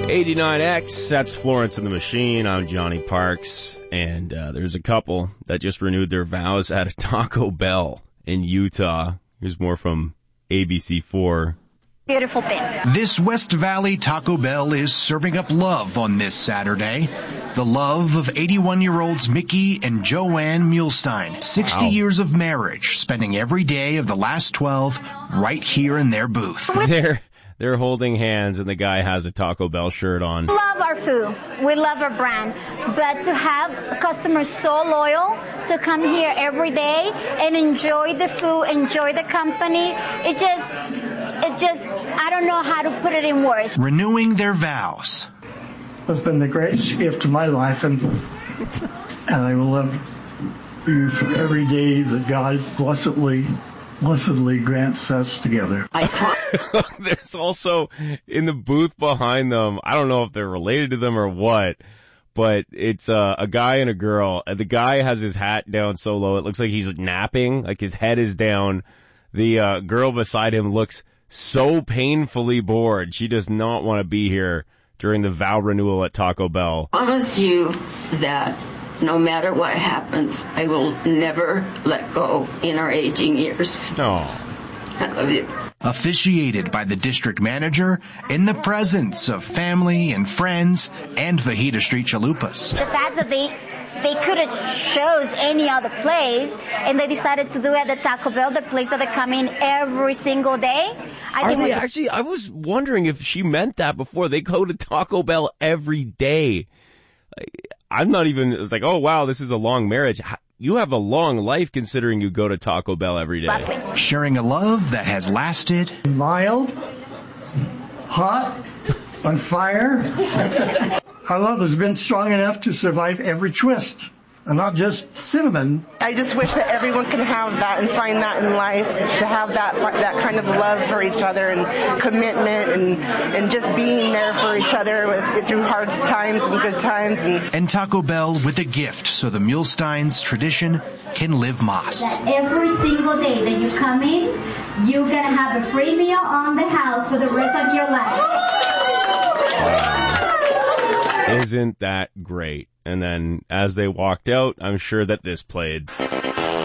89X, that's Florence and the Machine. I'm Johnny Parks, and there's a couple that just renewed their vows at a Taco Bell in Utah. Here's more from ABC4. Beautiful thing. This West Valley Taco Bell is serving up love on this Saturday. The love of 81-year-olds Mickey and Joanne Muhlstein. 60 years of marriage, spending every day of the last 12 right here in their booth. They're holding hands, and the guy has a Taco Bell shirt on. We love our food. We love our brand. But to have customers so loyal to come here every day and enjoy the food, enjoy the company, it just, I don't know how to put it in words. Renewing their vows. It's been the greatest gift of my life, and I will love you for every day that God blessedly grants us together. There's also, in the booth behind them, I don't know if they're related to them or what, but it's a guy and a girl. The guy has his hat down so low, it looks like he's napping, like his head is down. The girl beside him looks so painfully bored. She does not want to be here during the vow renewal at Taco Bell. I promise you that no matter what happens, I will never let go in our aging years. Oh. I love you. Officiated by the district manager in the presence of family and friends and Fajita Street Chalupas. The fact that they could have chose any other place, and they decided to do it at the Taco Bell, the place that they come in every single day. I was wondering if she meant that before. They go to Taco Bell every day. I'm not even, it's like, oh wow, this is a long marriage. You have a long life considering you go to Taco Bell every day. Sharing a love that has lasted. Mild, hot, on fire. Our love has been strong enough to survive every twist, and not just cinnamon. I just wish that everyone could have that and find that in life, to have that kind of love for each other and commitment and just being there for each other through hard times and good times. And Taco Bell with a gift so the Muhlsteins' tradition can live moss. Every single day that you come in, you're going to have a free meal on the house for the rest of your life. Isn't that great? And then as they walked out, I'm sure that this played.